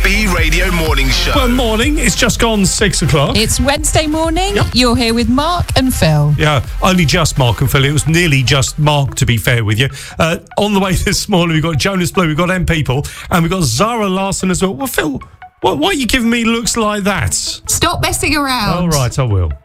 LFB Radio Morning Show. Well, morning. It's just gone 6 o'clock. It's Wednesday morning. Yep. You're here with Mark and Phil. Yeah, only just Mark and Phil. It was nearly just Mark, to be fair with you. On the way this morning, we've got Jonas Blue, we've got M People, and we've got Zara Larson as well. Well, Phil, why are you giving me looks like that? Stop messing around. All right, I will.